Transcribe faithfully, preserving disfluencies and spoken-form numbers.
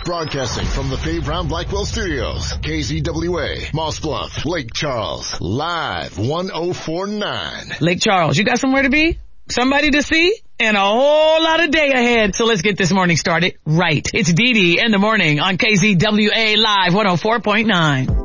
Broadcasting from the Faye Brown Blackwell Studios. K Z W A, Moss Bluff, Lake Charles. Live one oh four point nine. Lake Charles, you got somewhere to be? Somebody to see? And a whole lot of day ahead. So let's get this morning started right. It's Dee Dee in the morning on K Z W A Live one oh four point nine.